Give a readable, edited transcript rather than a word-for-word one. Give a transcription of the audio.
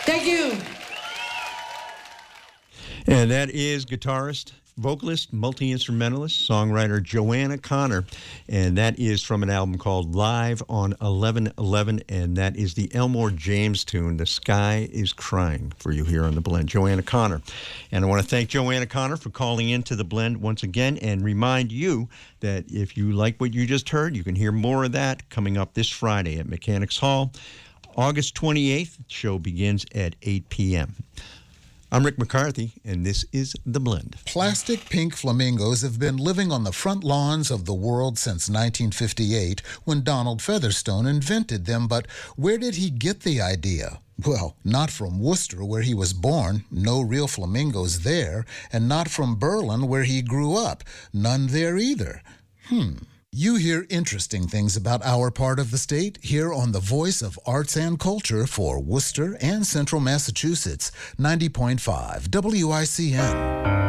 Thank you. And that is guitarist, vocalist, multi-instrumentalist, songwriter Joanna Connor. And that is from an album called Live on 11/11. And that is the Elmore James tune, The Sky is Crying, for you here on The Blend. Joanna Connor. And I want to thank Joanna Connor for calling into The Blend once again and remind you that if you like what you just heard, you can hear more of that coming up this Friday at Mechanics Hall. August 28th, the show begins at 8 p.m. I'm Rick McCarthy, and this is The Blend. Plastic pink flamingos have been living on the front lawns of the world since 1958, when Donald Featherstone invented them. But where did he get the idea? Well, not from Worcester, where he was born, no real flamingos there, and not from Berlin, where he grew up, none there either. You hear interesting things about our part of the state here on the Voice of Arts and Culture for Worcester and Central Massachusetts, 90.5 WICN.